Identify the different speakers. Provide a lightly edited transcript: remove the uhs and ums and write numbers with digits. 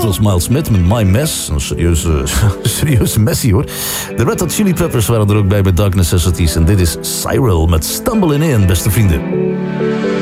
Speaker 1: zoals Miles Smith met My Mess. Een serieuze messie hoor. De Red Hot Chili Peppers waren er ook bij Dark Necessities. En dit is Cyril met Stumbling In, beste vrienden.